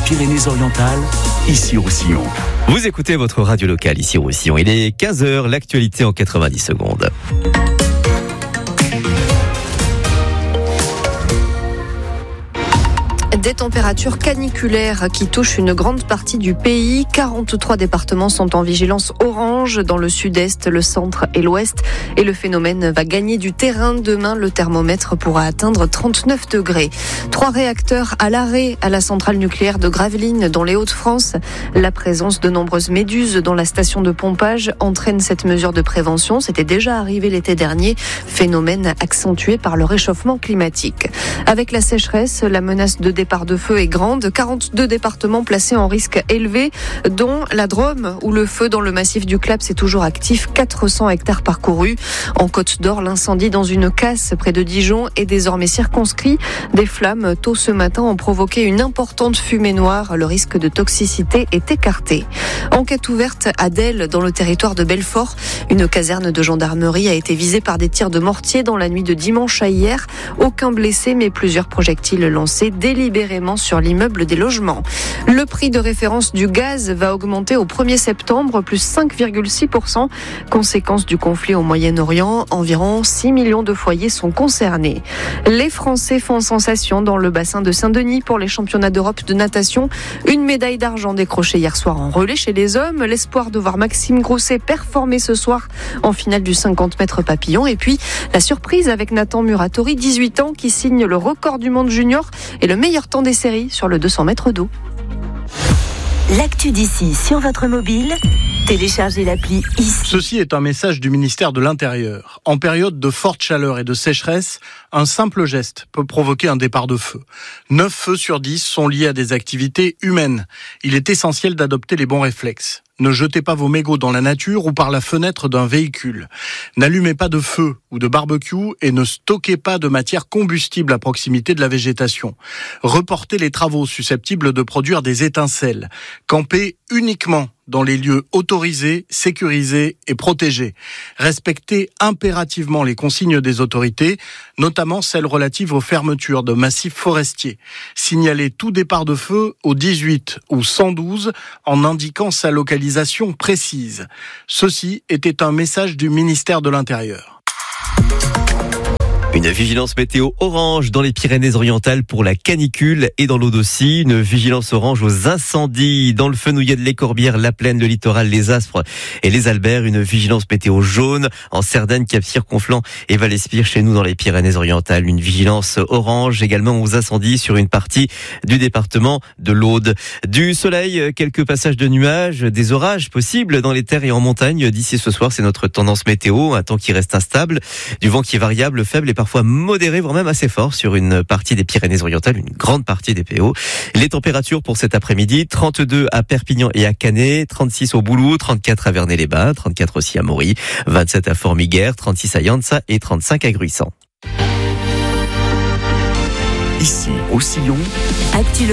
Pyrénées-Orientales, Issy-Roussillon. Vous écoutez votre radio locale Issy-Roussillon. Il est 15h, l'actualité en 90 secondes. Des températures caniculaires qui touchent une grande partie du pays. 43 départements sont en vigilance orange dans le sud-est, le centre et l'ouest. Et le phénomène va gagner du terrain. Demain, le thermomètre pourra atteindre 39 degrés. 3 réacteurs à l'arrêt à la centrale nucléaire de Gravelines dans les Hauts-de-France. La présence de nombreuses méduses dans la station de pompage entraîne cette mesure de prévention. C'était déjà arrivé l'été dernier. Phénomène accentué par le réchauffement climatique. Avec la sécheresse, la menace de départ de feu est grande. 42 départements placés en risque élevé, dont la Drôme, où le feu dans le massif du Claps est toujours actif. 400 hectares parcourus. En Côte d'Or, l'incendie dans une casse près de Dijon est désormais circonscrit. Des flammes tôt ce matin ont provoqué une importante fumée noire. Le risque de toxicité est écarté. Enquête ouverte à Delle, dans le territoire de Belfort. Une caserne de gendarmerie a été visée par des tirs de mortier dans la nuit de dimanche à hier. Aucun blessé, mais plusieurs projectiles lancés délibérément sur l'immeuble des logements. Le prix de référence du gaz va augmenter au 1er septembre, plus 5,6%. Conséquence du conflit au Moyen-Orient, environ 6 millions de foyers sont concernés. Les Français font sensation dans le bassin de Saint-Denis pour les championnats d'Europe de natation. Une médaille d'argent décrochée hier soir en relais chez les hommes. L'espoir de voir Maxime Grousset performer ce soir en finale du 50 mètres papillon. Et puis la surprise avec Nathan Muratori, 18 ans, qui signe le record du monde junior et le meilleur temps des séries sur le 200 mètres d'eau. L'actu d'ici sur votre mobile, téléchargez l'appli Ici. Ceci est un message du ministère de l'Intérieur. En période de forte chaleur et de sécheresse, un simple geste peut provoquer un départ de feu. 9 feux sur 10 sont liés à des activités humaines. Il est essentiel d'adopter les bons réflexes. Ne jetez pas vos mégots dans la nature ou par la fenêtre d'un véhicule. N'allumez pas de feu ou de barbecue et ne stockez pas de matière combustible à proximité de la végétation. Reportez les travaux susceptibles de produire des étincelles. Campez uniquement dans les lieux autorisés, sécurisés et protégés. Respectez impérativement les consignes des autorités, notamment celles relatives aux fermetures de massifs forestiers. Signalez tout départ de feu au 18 ou 112 en indiquant sa localisation précise. Ceci était un message du ministère de l'Intérieur. Une vigilance météo orange dans les Pyrénées-Orientales pour la canicule et dans l'Aude aussi. Une vigilance orange aux incendies dans le Fenouillet de l'Écorbière, la Plaine, le littoral, les Aspres et les Alberts. Une vigilance météo jaune en Cerdagne, Cap-Cyr, Conflans et Val-Espire chez nous dans les Pyrénées-Orientales. Une vigilance orange également aux incendies sur une partie du département de l'Aude. Du soleil, quelques passages de nuages, des orages possibles dans les terres et en montagne. D'ici ce soir, c'est notre tendance météo. Un temps qui reste instable, du vent qui est variable, faible et parfois modéré, voire même assez fort sur une partie des Pyrénées-Orientales, une grande partie des PO. Les températures pour cet après-midi, 32 à Perpignan et à Canet, 36 au Boulou, 34 à Vernet-les-Bains, 34 aussi à Maury, 27 à Formiguère, 36 à Yanza et 35 à Gruissant. Ici, Roussillon. Actu